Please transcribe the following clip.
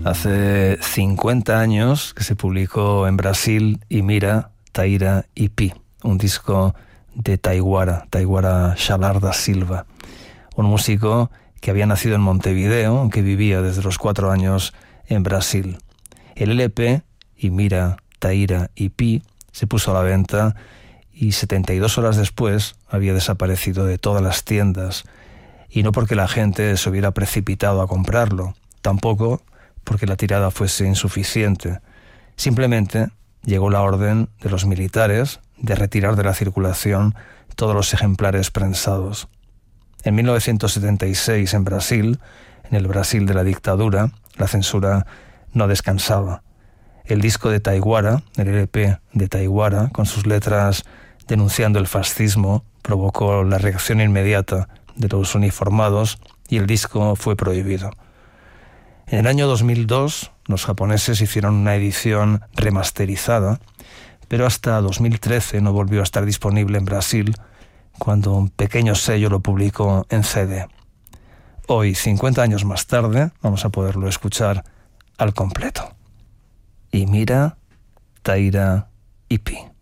Hace 50 años que se publicó en Brasil Imira, Taira y Pi, un disco de Taiguara Xalar da Silva, un músico que había nacido en Montevideo, aunque vivía desde los 4 años en Brasil. El LP, Imira, Taira y Pi, se puso a la venta y 72 horas después había desaparecido de todas las tiendas, y no porque la gente se hubiera precipitado a comprarlo, tampoco porque la tirada fuese insuficiente. Simplemente llegó la orden de los militares de retirar de la circulación todos los ejemplares prensados. En 1976, en Brasil, en el Brasil de la dictadura, la censura no descansaba. El disco de Taiguara, el LP de Taiguara, con sus letras denunciando el fascismo, provocó la reacción inmediata de los uniformados y el disco fue prohibido. En el año 2002, los japoneses hicieron una edición remasterizada, pero hasta 2013 no volvió a estar disponible en Brasil, cuando un pequeño sello lo publicó en CD. Hoy, 50 años más tarde, vamos a poderlo escuchar al completo. Imira, Taira y Pi.